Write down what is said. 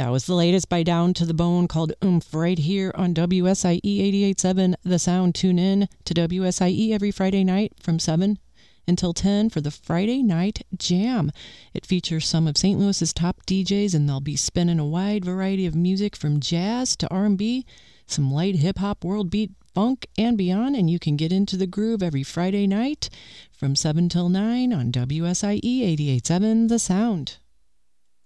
That was the latest by Down to the Bone called Oomph right here on WSIE 88.7 The Sound. Tune in to WSIE every Friday night from 7 until 10 for the Friday Night Jam. It features some of St. Louis's top DJs, and they'll be spinning a wide variety of music from jazz to R&B, some light hip-hop, world beat, funk, and beyond, and you can get into the groove every Friday night from 7 till 9 on WSIE 88.7 The Sound.